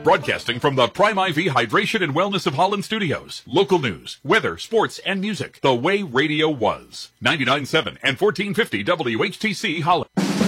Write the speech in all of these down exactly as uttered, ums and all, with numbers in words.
Broadcasting from the Prime I V Hydration and Wellness of Holland studios. Local news, weather, sports, and music. The way radio was. ninety-nine point seven and fourteen fifty W H T C Holland.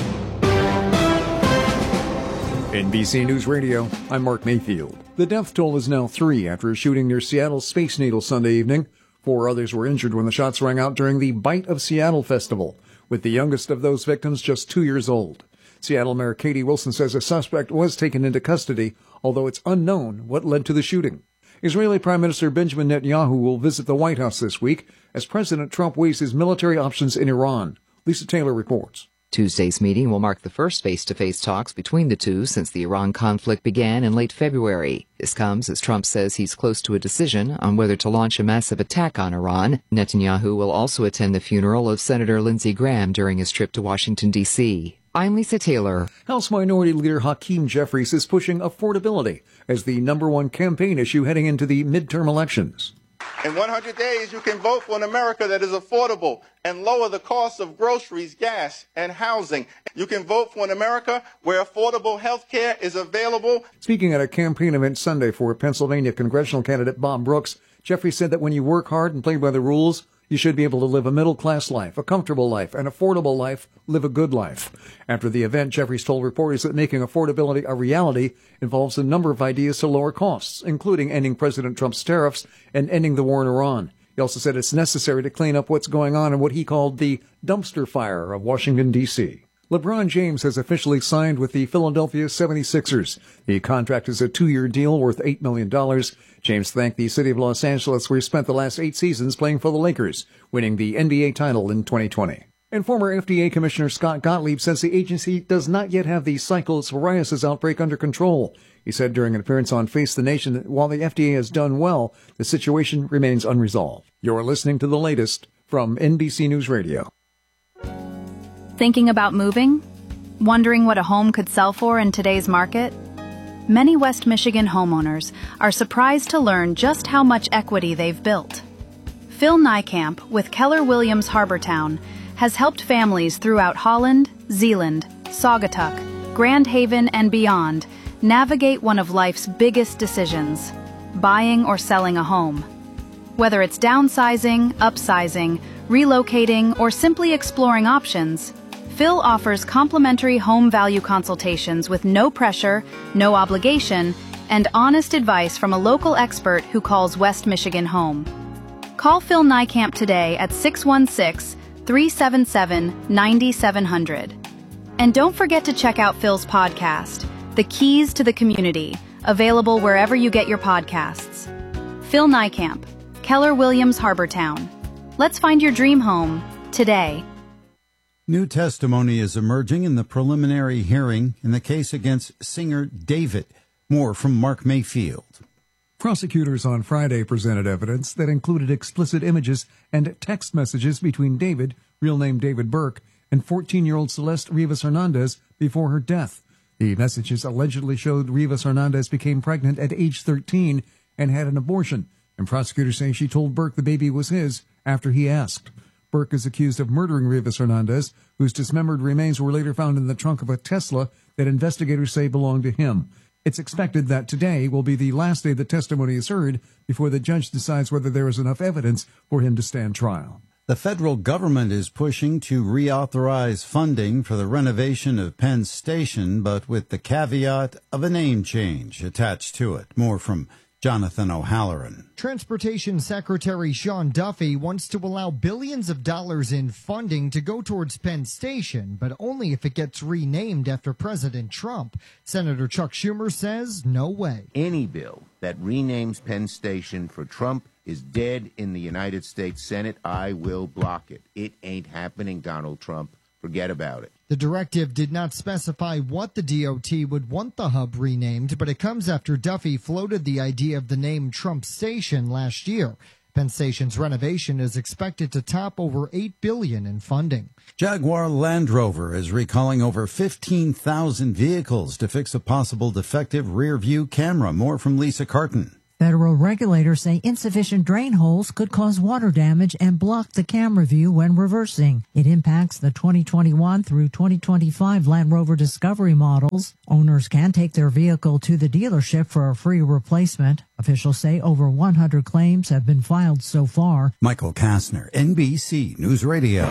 N B C News Radio, I'm Mark Mayfield. The death toll is now three after a shooting near Seattle's Space Needle Sunday evening. Four others were injured when the shots rang out during the Bite of Seattle festival, with the youngest of those victims just two years old. Seattle Mayor Katie Wilson says a suspect was taken into custody, although it's unknown what led to the shooting. Israeli Prime Minister Benjamin Netanyahu will visit the White House this week as President Trump weighs his military options in Iran. Lisa Taylor reports. Tuesday's meeting will mark the first face-to-face talks between the two since the Iran conflict began in late February. This comes as Trump says he's close to a decision on whether to launch a massive attack on Iran. Netanyahu will also attend the funeral of Senator Lindsey Graham during his trip to Washington, D C I'm Lisa Taylor. House Minority Leader Hakeem Jeffries is pushing affordability as the number one campaign issue heading into the midterm elections. In one hundred days, you can vote for an America that is affordable and lower the cost of groceries, gas, and housing. You can vote for an America where affordable health care is available. Speaking at a campaign event Sunday for Pennsylvania congressional candidate Bob Brooks, Jeffrey said that when you work hard and play by the rules, you should be able to live a middle-class life, a comfortable life, an affordable life, live a good life. After the event, Jeffries told reporters that making affordability a reality involves a number of ideas to lower costs, including ending President Trump's tariffs and ending the war in Iran. He also said it's necessary to clean up what's going on in what he called the dumpster fire of Washington, D C LeBron James has officially signed with the Philadelphia seventy-sixers. The contract is a two-year deal worth eight million dollars. James thanked the city of Los Angeles, where he spent the last eight seasons playing for the Lakers, winning the N B A title in twenty twenty. And former F D A Commissioner Scott Gottlieb says the agency does not yet have the cycle psoriasis outbreak under control. He said during an appearance on Face the Nation that while the F D A has done well, the situation remains unresolved. You're listening to the latest from N B C News Radio. Thinking about moving? Wondering what a home could sell for in today's market? Many West Michigan homeowners are surprised to learn just how much equity they've built. Phil Niekamp with Keller Williams Harbortown has helped families throughout Holland, Zeeland, Saugatuck, Grand Haven, and beyond navigate one of life's biggest decisions, buying or selling a home. Whether it's downsizing, upsizing, relocating, or simply exploring options, Phil offers complimentary home value consultations with no pressure, no obligation, and honest advice from a local expert who calls West Michigan home. Call Phil Niekamp today at six one six, three seven seven, nine seven zero zero. And don't forget to check out Phil's podcast, The Keys to the Community, available wherever you get your podcasts. Phil Niekamp, Keller Williams Harbortown. Let's find your dream home today. New testimony is emerging in the preliminary hearing in the case against singer David. More from Mark Mayfield. Prosecutors on Friday presented evidence that included explicit images and text messages between David, real name David Burke, and fourteen-year-old Celeste Rivas Hernandez before her death. The messages allegedly showed Rivas Hernandez became pregnant at age thirteen and had an abortion, and prosecutors say she told Burke the baby was his after he asked. Burke is accused of murdering Rivas Hernandez, whose dismembered remains were later found in the trunk of a Tesla that investigators say belonged to him. It's expected that today will be the last day the testimony is heard before the judge decides whether there is enough evidence for him to stand trial. The federal government is pushing to reauthorize funding for the renovation of Penn Station, but with the caveat of a name change attached to it. More from Jonathan O'Halloran. Transportation Secretary Sean Duffy wants to allow billions of dollars in funding to go towards Penn Station, but only if it gets renamed after President Trump. Senator Chuck Schumer says no way. Any bill that renames Penn Station for Trump is dead in the United States Senate. I will block it. It ain't happening, Donald Trump. Forget about it. The directive did not specify what the D O T would want the hub renamed, but it comes after Duffy floated the idea of the name Trump Station last year. Penn Station's renovation is expected to top over eight billion dollars in funding. Jaguar Land Rover is recalling over fifteen thousand vehicles to fix a possible defective rear-view camera. More from Lisa Carton. Federal regulators say insufficient drain holes could cause water damage and block the camera view when reversing. It impacts the twenty twenty-one through twenty twenty-five Land Rover Discovery models. Owners can take their vehicle to the dealership for a free replacement. Officials say over one hundred claims have been filed so far. Michael Kastner, N B C News Radio.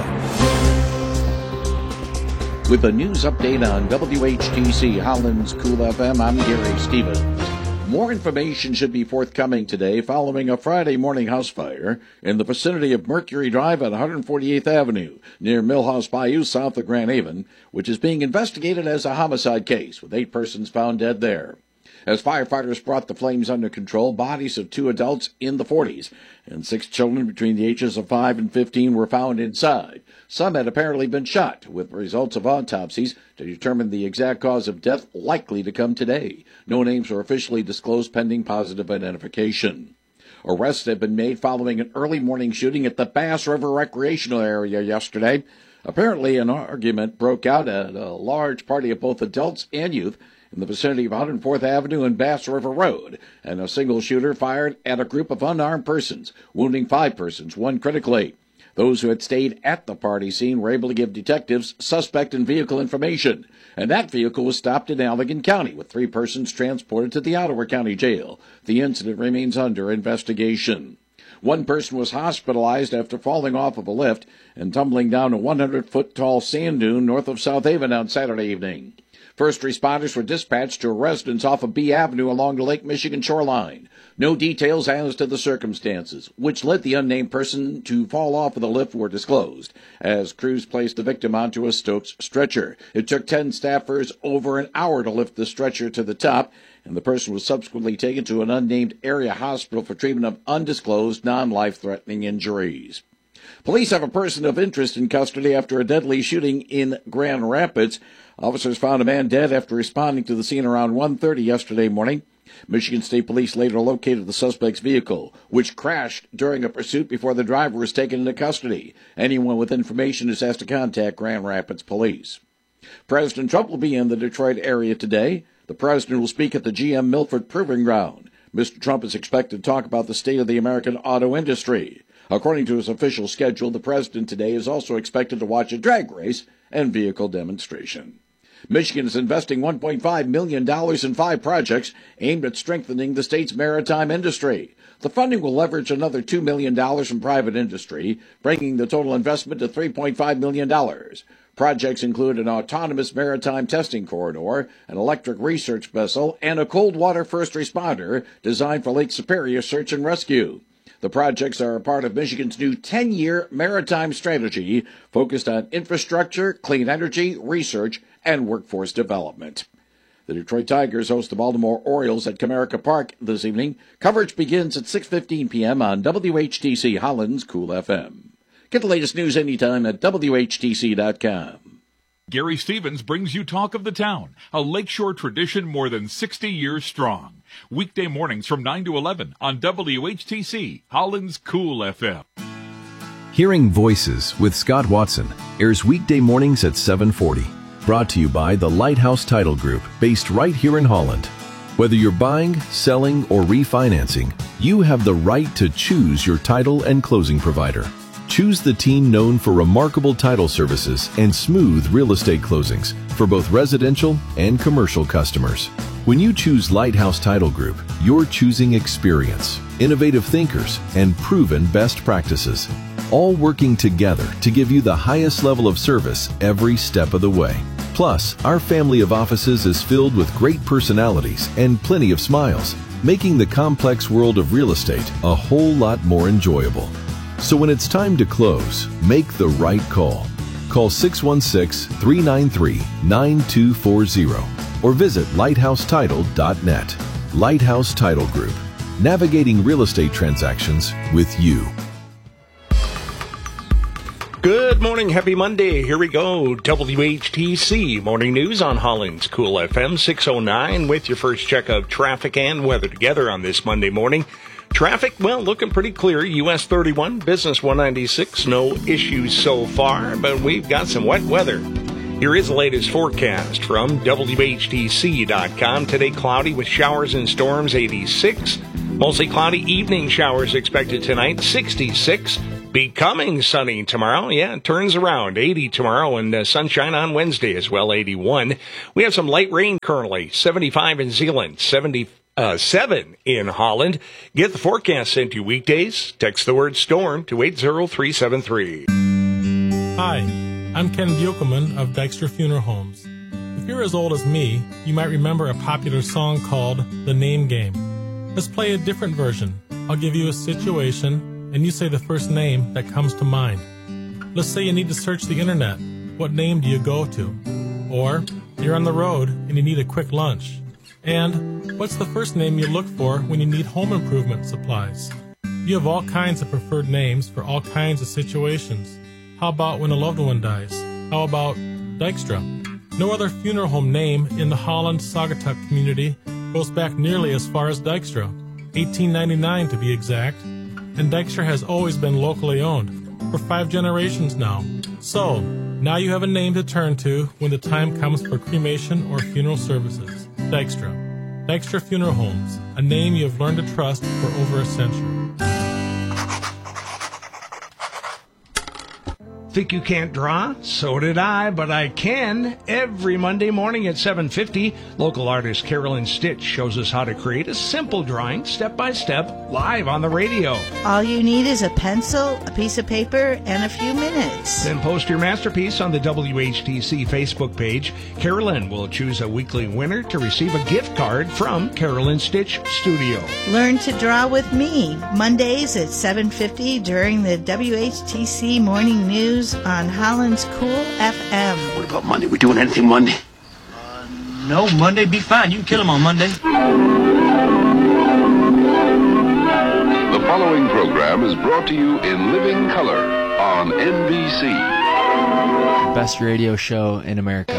With a news update on W H T C Holland's Cool F M, I'm Gary Stevens. More information should be forthcoming today following a Friday morning house fire in the vicinity of Mercury Drive at one hundred forty-eighth Avenue, near Millhouse Bayou, south of Grand Haven, which is being investigated as a homicide case, with eight persons found dead there. As firefighters brought the flames under control, bodies of two adults in the forties and six children between the ages of five and fifteen were found inside. Some had apparently been shot, with results of autopsies to determine the exact cause of death likely to come today. No names were officially disclosed pending positive identification. Arrests have been made following an early morning shooting at the Bass River recreational area yesterday. Apparently, an argument broke out at a large party of both adults and youth in the vicinity of one hundred fourth Avenue and Bass River Road, and a single shooter fired at a group of unarmed persons, wounding five persons, one critically. Those who had stayed at the party scene were able to give detectives suspect and vehicle information, and that vehicle was stopped in Allegan County, with three persons transported to the Ottawa County Jail. The incident remains under investigation. One person was hospitalized after falling off of a lift and tumbling down a one hundred foot tall sand dune north of South Haven on Saturday evening. First responders were dispatched to a residence off of B Avenue along the Lake Michigan shoreline. No details as to the circumstances, which led the unnamed person to fall off of the lift, were disclosed, as crews placed the victim onto a Stokes stretcher. It took ten staffers over an hour to lift the stretcher to the top, and the person was subsequently taken to an unnamed area hospital for treatment of undisclosed non-life-threatening injuries. Police have a person of interest in custody after a deadly shooting in Grand Rapids. Officers found a man dead after responding to the scene around one thirty yesterday morning. Michigan State Police later located the suspect's vehicle, which crashed during a pursuit before the driver was taken into custody. Anyone with information is asked to contact Grand Rapids Police. President Trump will be in the Detroit area today. The president will speak at the G M Milford Proving Ground. Mister Trump is expected to talk about the state of the American auto industry. According to his official schedule, the president today is also expected to watch a drag race and vehicle demonstration. Michigan is investing one point five million dollars in five projects aimed at strengthening the state's maritime industry. The funding will leverage another two million dollars from private industry, bringing the total investment to three point five million dollars. Projects include an autonomous maritime testing corridor, an electric research vessel, and a cold water first responder designed for Lake Superior search and rescue. The projects are a part of Michigan's new ten-year maritime strategy focused on infrastructure, clean energy, research, and workforce development. The Detroit Tigers host the Baltimore Orioles at Comerica Park this evening. Coverage begins at six fifteen p.m. on W H T C Holland's Cool F M. Get the latest news anytime at W H T C dot com. Gary Stevens brings you Talk of the Town, a lakeshore tradition more than sixty years strong. Weekday mornings from nine to eleven on W H T C, Holland's Cool F M. Hearing Voices with Scott Watson airs weekday mornings at seven forty. Brought to you by the Lighthouse Title Group, based right here in Holland. Whether you're buying, selling, or refinancing, you have the right to choose your title and closing provider. Choose the team known for remarkable title services and smooth real estate closings for both residential and commercial customers. When you choose Lighthouse Title Group, you're choosing experience, innovative thinkers, and proven best practices, all working together to give you the highest level of service every step of the way. Plus, our family of offices is filled with great personalities and plenty of smiles, making the complex world of real estate a whole lot more enjoyable. So when it's time to close, make the right call. Call six one six, three nine three, nine two four zero or visit lighthouse title dot net. Lighthouse Title Group, navigating real estate transactions with you. Good morning. Happy Monday. Here we go. W H T C Morning News on Holland's Cool F M six oh nine with your first check of traffic and weather together on this Monday morning. Traffic, well, looking pretty clear. U S thirty-one, Business one ninety-six, no issues so far, but we've got some wet weather. Here is the latest forecast from W H T C dot com. Today, cloudy with showers and storms, eighty-six. Mostly cloudy evening showers expected tonight, sixty-six. Becoming sunny tomorrow. Yeah, it turns around. eighty tomorrow and uh, sunshine on Wednesday as well, eighty-one. We have some light rain currently, seventy-five in Zeeland, seventy-seven in Holland. Get the forecast sent to you weekdays. Text the word storm to eight zero three seven three. Hi, I'm Ken Buchelman of Dykstra Funeral Homes. If you're as old as me, you might remember a popular song called The Name Game. Let's play a different version. I'll give you a situation, and you say the first name that comes to mind. Let's say you need to search the internet. What name do you go to? Or you're on the road and you need a quick lunch. And what's the first name you look for when you need home improvement supplies? You have all kinds of preferred names for all kinds of situations. How about when a loved one dies? How about Dykstra? No other funeral home name in the Holland-Saugatuck community goes back nearly as far as Dykstra, eighteen ninety-nine to be exact, and Dykstra has always been locally owned, for five generations now. So, now you have a name to turn to when the time comes for cremation or funeral services. Dykstra. Dykstra Funeral Homes, a name you have learned to trust for over a century. Think you can't draw? So did I, but I can. Every Monday morning at seven fifty, local artist Carolyn Stitch shows us how to create a simple drawing, step by step, live on the radio. All you need is a pencil, a piece of paper, and a few minutes. Then post your masterpiece on the W H T C Facebook page. Carolyn will choose a weekly winner to receive a gift card from Carolyn Stitch Studio. Learn to draw with me, Mondays at seven fifty during the W H T C Morning News on Holland's Cool F M. What about Monday? We doing anything Monday? Uh, no, Monday be fine. You can kill him on Monday. The following program is brought to you in living color on N B C. Best radio show in America.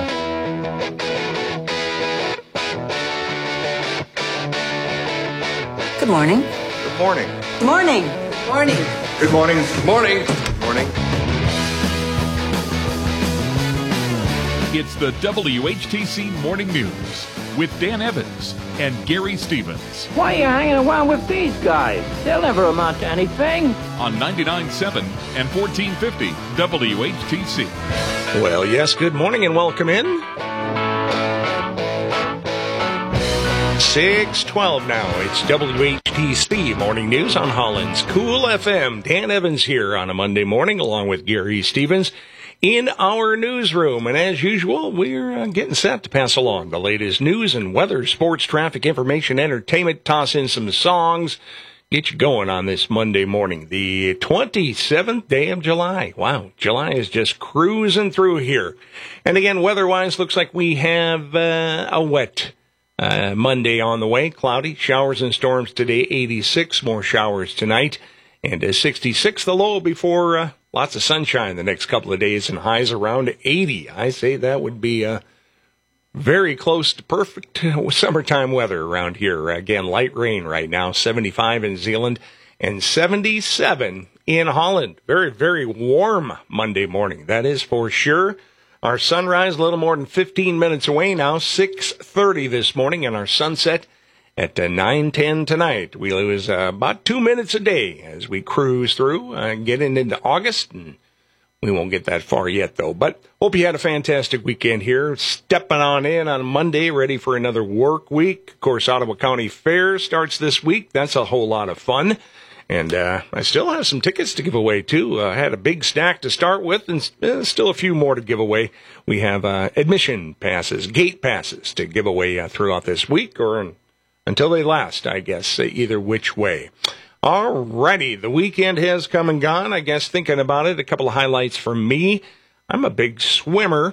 Good morning. Good morning. Good morning. Good morning. Good morning. Good morning. Good morning. It's the W H T C Morning News with Dan Evans and Gary Stevens. Why are you hanging around with these guys? They'll never amount to anything. On ninety-nine point seven and fourteen fifty W H T C. Well, yes, good morning and welcome in. six twelve now. It's W H T C Morning News on Holland's Cool F M. Dan Evans here on a Monday morning along with Gary Stevens in our newsroom. And as usual, we're uh, getting set to pass along the latest news and weather, sports, traffic, information, entertainment, toss in some songs, get you going on this Monday morning, the twenty-seventh day of July. Wow, July is just cruising through here. And again, weather-wise, looks like we have uh, a wet uh, Monday on the way. Cloudy, showers and storms today, eighty-six, more showers tonight, and uh, sixty-six the low before uh, lots of sunshine the next couple of days and highs around eighty. I say that would be uh, very close to perfect summertime weather around here. Again, light rain right now, seventy-five in Zeeland and seventy-seven in Holland. Very, very warm Monday morning, that is for sure. Our sunrise a little more than fifteen minutes away now, six thirty this morning, and our sunset at uh, nine ten tonight. We lose uh, about two minutes a day as we cruise through, uh, getting into August, and we won't get that far yet, though. But hope you had a fantastic weekend here. Stepping on in on Monday, ready for another work week. Of course, Ottawa County Fair starts this week. That's a whole lot of fun. And uh, I still have some tickets to give away, too. I uh, had a big stack to start with, and uh, still a few more to give away. We have uh, admission passes, gate passes to give away uh, throughout this week, or in until they last, I guess, either which way. All righty, the weekend has come and gone. I guess thinking about it, a couple of highlights for me. I'm a big swimmer,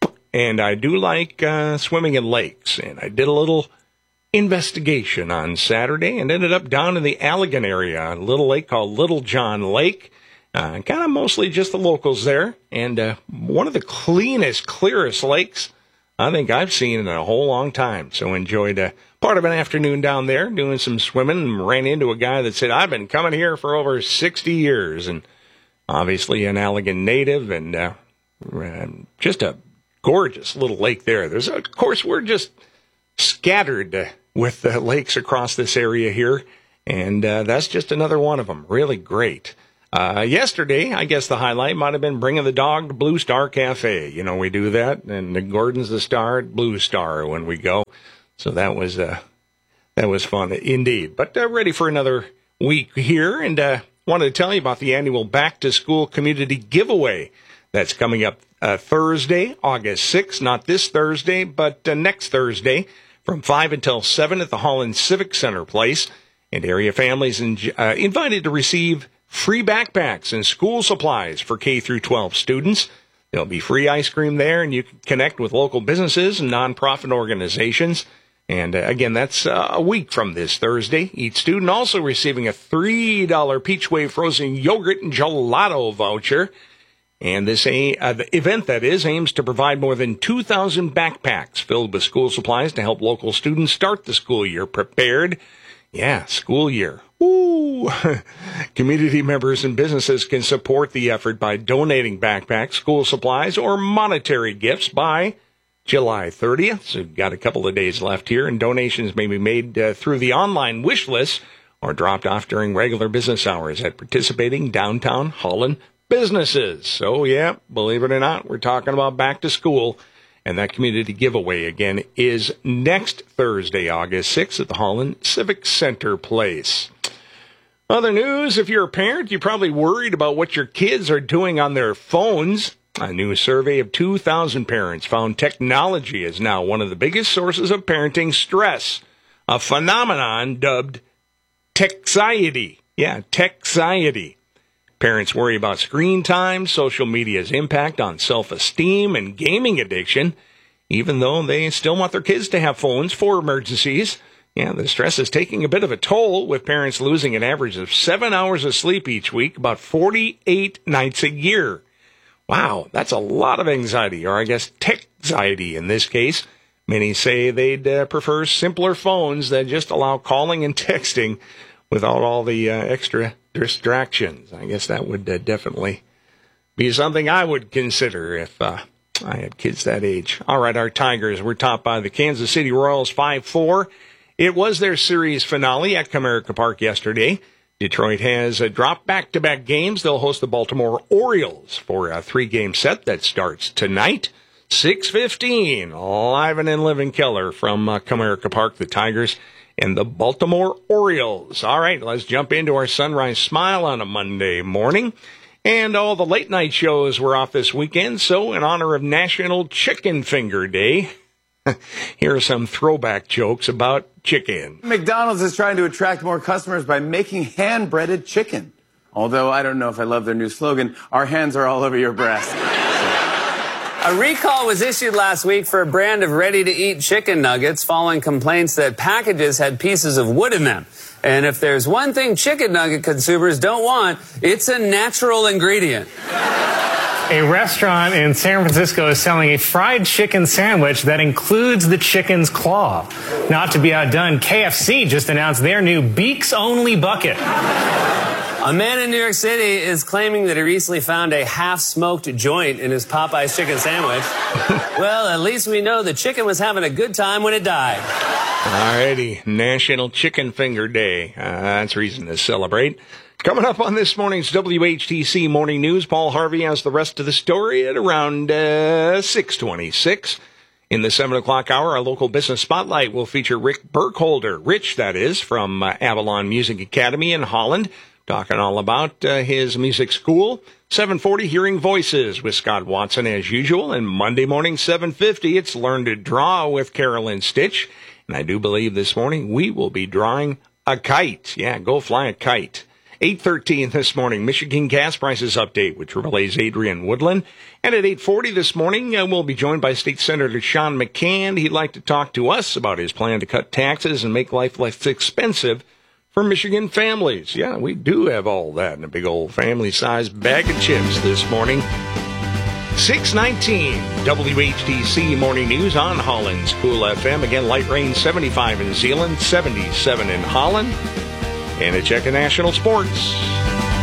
and I do like uh, swimming in lakes. And I did a little investigation on Saturday and ended up down in the Allegan area, a little lake called Little John Lake. Uh, kind of mostly just the locals there. And uh, one of the cleanest, clearest lakes I think I've seen in a whole long time. So enjoyed a part of an afternoon down there doing some swimming and ran into a guy that said, I've been coming here for over sixty years. And obviously an Allegan native, and uh, just a gorgeous little lake there. There's, of course, we're just scattered uh, with uh, lakes across this area here. And uh, that's just another one of them. Really great. Uh, yesterday, I guess the highlight might have been bringing the dog to Blue Star Cafe. You know, we do that, and Gordon's the star at Blue Star when we go. So that was uh, that was fun indeed. But uh, ready for another week here, and uh, wanted to tell you about the annual Back to School Community Giveaway that's coming up uh, Thursday, August sixth. Not this Thursday, but uh, next Thursday from five until seven at the Holland Civic Center Place. And area families in, uh, invited to receive free backpacks and school supplies for K through twelve students. There'll be free ice cream there, and you can connect with local businesses and nonprofit organizations. And uh, again, that's uh, a week from this Thursday. Each student also receiving a three dollar Peach Wave frozen yogurt and gelato voucher. And this uh, the event, that is, aims to provide more than two thousand backpacks filled with school supplies to help local students start the school year prepared. Yeah, school year. Woo! Community members and businesses can support the effort by donating backpacks, school supplies, or monetary gifts by July thirtieth. So we've got a couple of days left here, and donations may be made uh, through the online wish list or dropped off during regular business hours at participating downtown Holland businesses. So, yeah, believe it or not, we're talking about back to school. And that community giveaway, again, is next Thursday, August sixth, at the Holland Civic Center Place. Other news, if you're a parent, you're probably worried about what your kids are doing on their phones. A new survey of two thousand parents found technology is now one of the biggest sources of parenting stress, a phenomenon dubbed techxiety. Yeah, techxiety. Parents worry about screen time, social media's impact on self-esteem, and gaming addiction, even though they still want their kids to have phones for emergencies. Yeah, the stress is taking a bit of a toll, with parents losing an average of seven hours of sleep each week, about forty-eight nights a year. Wow, that's a lot of anxiety, or I guess techxiety in this case. Many say they'd uh, prefer simpler phones that just allow calling and texting without all the uh, extra distractions. I guess that would uh, definitely be something I would consider if uh, I had kids that age. All right, our Tigers were topped by the Kansas City Royals five four. It was their series finale at Comerica Park yesterday. Detroit has uh, dropped back-to-back games. They'll host the Baltimore Orioles for a three-game set that starts tonight, six fifteen, live and in living Keller from uh, Comerica Park. The Tigers and the Baltimore Orioles. All right, let's jump into our Sunrise Smile on a Monday morning. And all the late-night shows were off this weekend, so in honor of National Chicken Finger Day, here are some throwback jokes about chicken. McDonald's is trying to attract more customers by making hand-breaded chicken. Although I don't know if I love their new slogan, our hands are all over your breast. A recall was issued last week for a brand of ready-to-eat chicken nuggets following complaints that packages had pieces of wood in them. And if there's one thing chicken nugget consumers don't want, it's a natural ingredient. A restaurant in San Francisco is selling a fried chicken sandwich that includes the chicken's claw. Not to be outdone, K F C just announced their new Beaks-only bucket. A man in New York City is claiming that he recently found a half-smoked joint in his Popeye's chicken sandwich. Well, at least we know the chicken was having a good time when it died. All righty, National Chicken Finger Day. Uh, that's reason to celebrate. Coming up on this morning's W H T C Morning News, Paul Harvey has the rest of the story at around uh, six twenty-six. In the seven o'clock hour, our local business spotlight will feature Rick Burkholder, Rich, that is, from uh, Avalon Music Academy in Holland, talking all about uh, his music school. seven forty, Hearing Voices with Scott Watson as usual. And Monday morning, seven fifty, it's Learn to Draw with Carolyn Stitch. And I do believe this morning we will be drawing a kite. Yeah, go fly a kite. eight thirteen this morning, Michigan gas prices update with Triple A's Adrian Woodland. And at eight forty this morning, uh, we'll be joined by State Senator Sean McCann. He'd like to talk to us about his plan to cut taxes and make life less expensive for Michigan families. Yeah, we do have all that in a big old family-sized bag of chips this morning. six nineteen, W H T C Morning News on Holland's Cool F M. Again, light rain seventy-five in Zeeland, seventy-seven in Holland. And a check of national sports.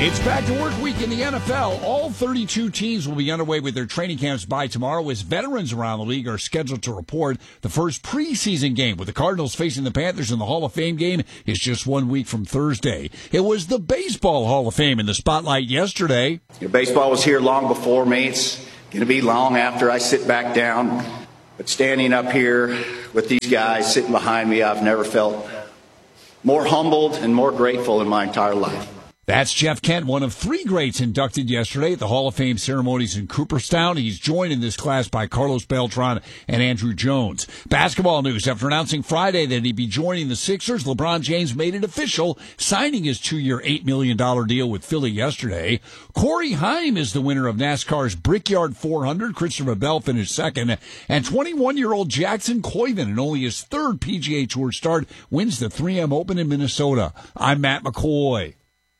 It's back to work week in the N F L. All thirty-two teams will be underway with their training camps by tomorrow as veterans around the league are scheduled to report. The first preseason game with the Cardinals facing the Panthers in the Hall of Fame game is just one week from Thursday. It was the Baseball Hall of Fame in the spotlight yesterday. You know, baseball was here long before me. It's going to be long after I sit back down. But standing up here with these guys sitting behind me, I've never felt more humbled and more grateful in my entire life. That's Jeff Kent, one of three greats inducted yesterday at the Hall of Fame ceremonies in Cooperstown. He's joined in this class by Carlos Beltran and Andrew Jones. Basketball news. After announcing Friday that he'd be joining the Sixers, LeBron James made it official, signing his two-year, eight million dollars deal with Philly yesterday. Corey Haim is the winner of NASCAR's Brickyard four hundred. Christopher Bell finished second. And twenty-one-year-old Jackson Koiven, in only his third P G A Tour start, wins the three M Open in Minnesota. I'm Matt McCoy.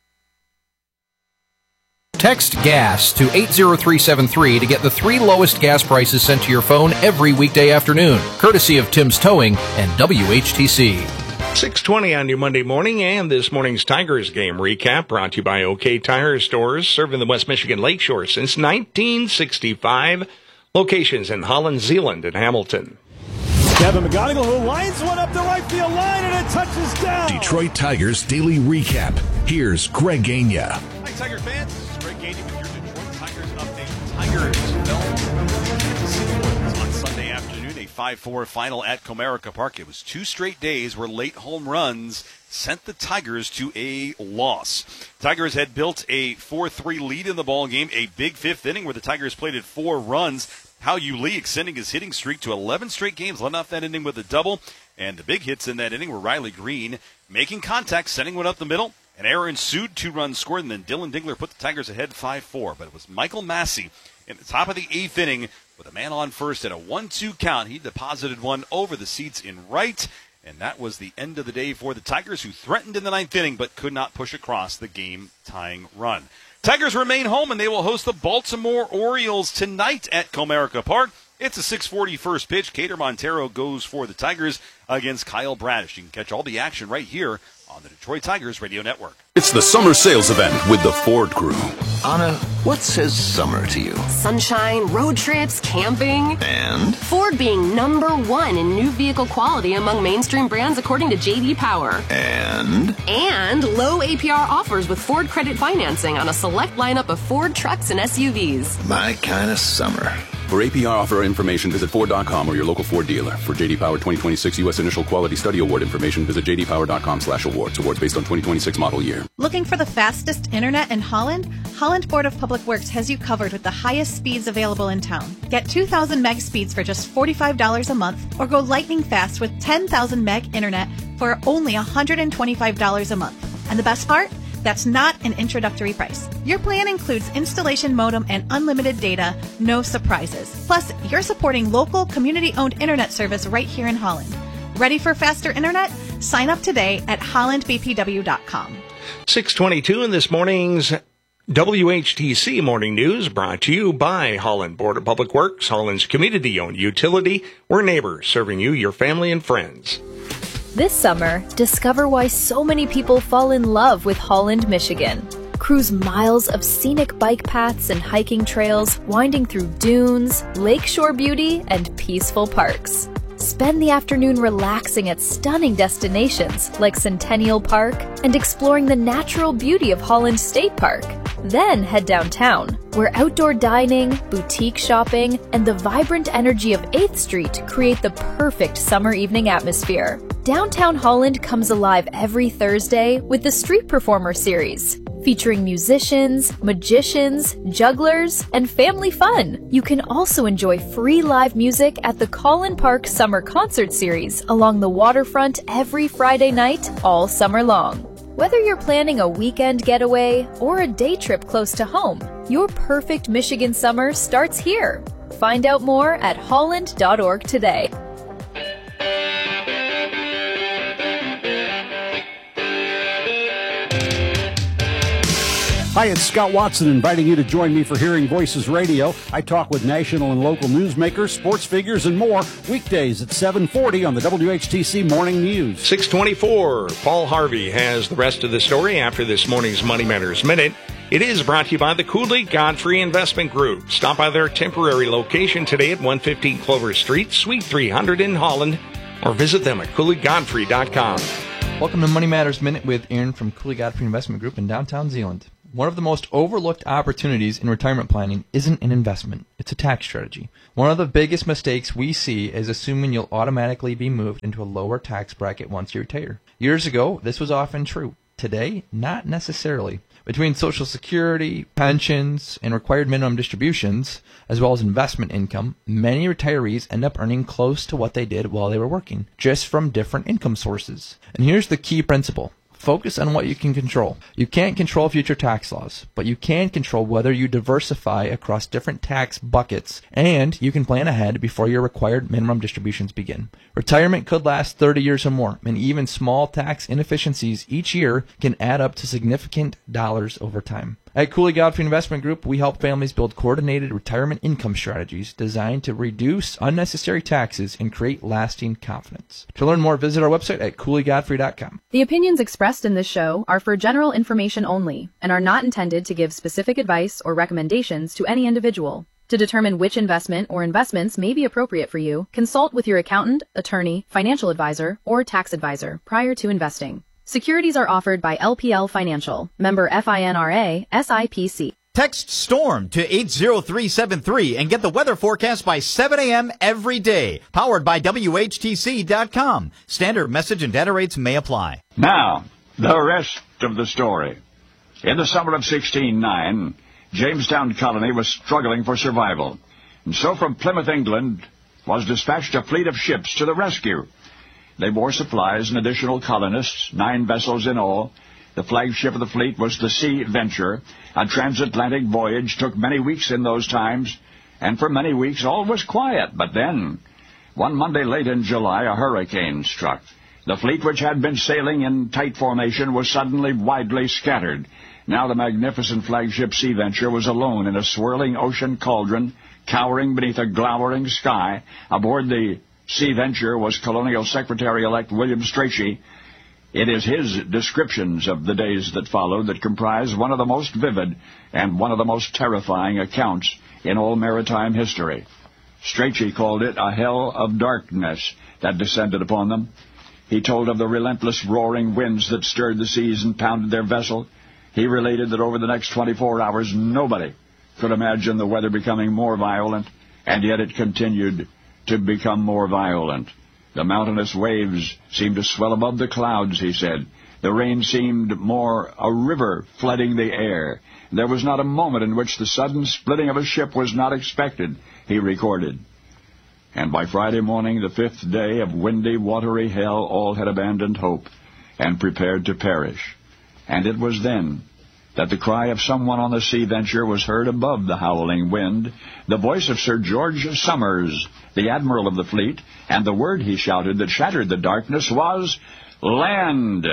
Text GAS to eight zero three seven three to get the three lowest gas prices sent to your phone every weekday afternoon, courtesy of Tim's Towing and W H T C. six twenty on your Monday morning, and this morning's Tigers game recap brought to you by OK Tire Stores, serving the West Michigan Lakeshore since nineteen sixty-five. Locations in Holland, Zeeland, and Hamilton. Kevin McGonigal, who lines one up the right field line, and it touches down. Detroit Tigers Daily Recap. Here's Greg Gainey. Hi, Tiger fans. This is Greg Gainey with your Detroit Tigers update. Tigers fell on Sunday afternoon, a five four final at Comerica Park. It was two straight days where late home runs sent the Tigers to a loss. Tigers had built a four three lead in the ball game, a big fifth inning where the Tigers played at four runs. Hao Yu Lee extending his hitting streak to eleven straight games, led off that inning with a double. And the big hits in that inning were Riley Green making contact, sending one up the middle. And error ensued, two runs scored, and then Dylan Dingler put the Tigers ahead five four. But it was Michael Massey in the top of the eighth inning with a man on first at a one two count. He deposited one over the seats in right. And that was the end of the day for the Tigers, who threatened in the ninth inning but could not push across the game-tying run. Tigers remain home, and they will host the Baltimore Orioles tonight at Comerica Park. It's a six forty first pitch. Cater Montero goes for the Tigers against Kyle Bradish. You can catch all the action right here on the Detroit Tigers Radio Network. It's the summer sales event with the Ford Crew. Anna, what says summer to you? Sunshine, road trips, camping. And? Ford being number one in new vehicle quality among mainstream brands according to J D Power. And? And low A P R offers with Ford credit financing on a select lineup of Ford trucks and S U Vs. My kind of summer. For A P R offer information, visit Ford dot com or your local Ford dealer. For J D Power twenty twenty-six U S Initial Quality Study Award information, visit J D Power dot com slash awards. Awards based on twenty twenty-six model year. Looking for the fastest internet in Holland? Holland Board of Public Works has you covered with the highest speeds available in town. Get two thousand meg speeds for just forty-five dollars a month, or go lightning fast with ten thousand meg internet for only one hundred twenty-five dollars a month. And the best part? That's not an introductory price. Your plan includes installation modem and unlimited data, no surprises. Plus, you're supporting local, community-owned internet service right here in Holland. Ready for faster internet? Sign up today at holland b p w dot com. six twenty-two in this morning's W H T C Morning News, brought to you by Holland Board of Public Works, Holland's community-owned utility. We're neighbors, serving you, your family, and friends. This summer, discover why so many people fall in love with Holland, Michigan. Cruise miles of scenic bike paths and hiking trails, winding through dunes, lakeshore beauty, and peaceful parks. Spend the afternoon relaxing at stunning destinations like Centennial Park and exploring the natural beauty of Holland State Park. Then head downtown, where outdoor dining, boutique shopping, and the vibrant energy of eighth Street create the perfect summer evening atmosphere. Downtown Holland comes alive every Thursday with the Street Performer series, featuring musicians, magicians, jugglers, and family fun. You can also enjoy free live music at the Collin Park Summer Concert Series along the waterfront every Friday night all summer long. Whether you're planning a weekend getaway or a day trip close to home, your perfect Michigan summer starts here. Find out more at holland dot org today. Hi, it's Scott Watson inviting you to join me for Hearing Voices Radio. I talk with national and local newsmakers, sports figures, and more weekdays at seven forty on the W H T C Morning News. six twenty-four. Paul Harvey has the rest of the story after this morning's Money Matters Minute. It is brought to you by the Cooley Godfrey Investment Group. Stop by their temporary location today at one fifteen Clover Street, Suite three hundred in Holland, or visit them at cooley godfrey dot com. Welcome to Money Matters Minute with Aaron from Cooley Godfrey Investment Group in downtown Zeeland. One of the most overlooked opportunities in retirement planning isn't an investment, it's a tax strategy. One of the biggest mistakes we see is assuming you'll automatically be moved into a lower tax bracket once you retire. Years ago, this was often true. Today, not necessarily. Between Social Security, pensions, and required minimum distributions, as well as investment income, many retirees end up earning close to what they did while they were working, just from different income sources. And here's the key principle. Focus on what you can control. You can't control future tax laws, but you can control whether you diversify across different tax buckets, and you can plan ahead before your required minimum distributions begin. Retirement could last thirty years or more, and even small tax inefficiencies each year can add up to significant dollars over time. At Cooley Godfrey Investment Group, we help families build coordinated retirement income strategies designed to reduce unnecessary taxes and create lasting confidence. To learn more, visit our website at cooley godfrey dot com. The opinions expressed in this show are for general information only and are not intended to give specific advice or recommendations to any individual. To determine which investment or investments may be appropriate for you, consult with your accountant, attorney, financial advisor, or tax advisor prior to investing. Securities are offered by L P L Financial, member FINRA, S I P C. Text STORM to eight zero three seven three and get the weather forecast by seven a.m. every day. Powered by W H T C dot com. Standard message and data rates may apply. Now, the rest of the story. In the summer of sixteen oh nine, Jamestown Colony was struggling for survival. And so from Plymouth, England, was dispatched a fleet of ships to the rescue. They bore supplies and additional colonists, nine vessels in all. The flagship of the fleet was the Sea Venture. A transatlantic voyage took many weeks in those times, and for many weeks all was quiet. But then, one Monday late in July, a hurricane struck. The fleet, which had been sailing in tight formation, was suddenly widely scattered. Now the magnificent flagship Sea Venture was alone in a swirling ocean cauldron, cowering beneath a glowering sky. Aboard the Sea Venture was Colonial Secretary-elect William Strachey. It is his descriptions of the days that followed that comprise one of the most vivid and one of the most terrifying accounts in all maritime history. Strachey called it a hell of darkness that descended upon them. He told of the relentless roaring winds that stirred the seas and pounded their vessel. He related that over the next twenty-four hours nobody could imagine the weather becoming more violent, and yet it continued to become more violent. The mountainous waves seemed to swell above the clouds, he said. The rain seemed more a river flooding the air. There was not a moment in which the sudden splitting of a ship was not expected, he recorded. And by Friday morning, the fifth day of windy, watery hell, all had abandoned hope and prepared to perish. And it was then that the cry of someone on the Sea Venture was heard above the howling wind, the voice of Sir George Somers, the admiral of the fleet, and the word he shouted that shattered the darkness was, "Land!"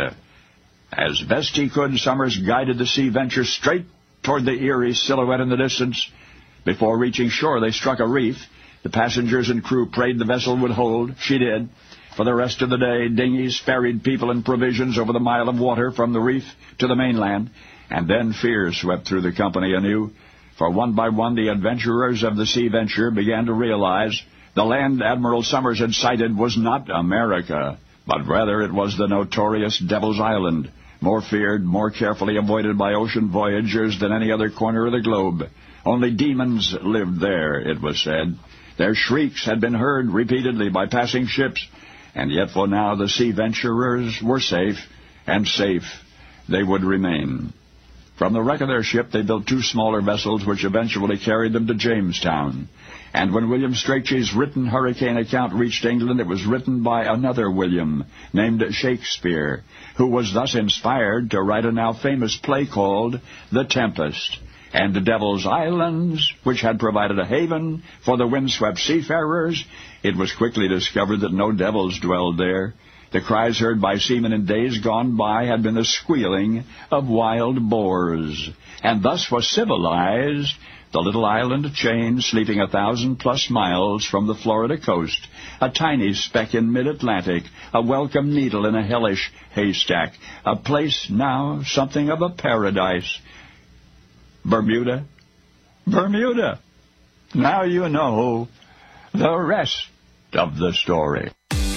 As best he could, Somers guided the Sea Venture straight toward the eerie silhouette in the distance. Before reaching shore, they struck a reef. The passengers and crew prayed the vessel would hold. She did. For the rest of the day, dinghies ferried people and provisions over the mile of water from the reef to the mainland. And then fear swept through the company anew, for one by one the adventurers of the Sea Venture began to realize the land Admiral Somers had sighted was not America, but rather it was the notorious Devil's Island, more feared, more carefully avoided by ocean voyagers than any other corner of the globe. Only demons lived there, it was said. Their shrieks had been heard repeatedly by passing ships, and yet for now the Sea Venturers were safe, and safe they would remain. From the wreck of their ship, they built two smaller vessels, which eventually carried them to Jamestown. And when William Strachey's written hurricane account reached England, it was written by another William, named Shakespeare, who was thus inspired to write a now famous play called The Tempest. And the Devil's Islands, which had provided a haven for the windswept seafarers, it was quickly discovered that no devils dwelled there. The cries heard by seamen in days gone by had been the squealing of wild boars. And thus was civilized the little island chain sleeping a thousand plus miles from the Florida coast, a tiny speck in mid-Atlantic, a welcome needle in a hellish haystack, a place now something of a paradise. Bermuda, Bermuda. Now you know the rest of the story.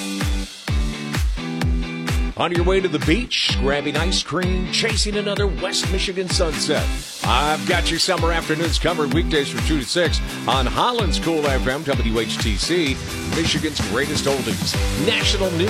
On your way to the beach, grabbing ice cream, chasing another West Michigan sunset. I've got your summer afternoons covered weekdays from two to six on Holland's Cool F M, W H T C, Michigan's greatest oldies. National News.